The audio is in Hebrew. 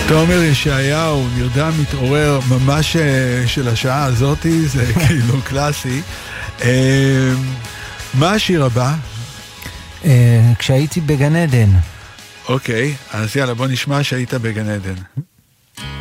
תומר ישעיהו, נרדם מתעורר, ממש של השעה הזאת, זה כאילו קלאסי. מה השיר הבא? כשהייתי בגן עדן. אוקיי, אז יאללה, בוא נשמע שהיית בגן עדן.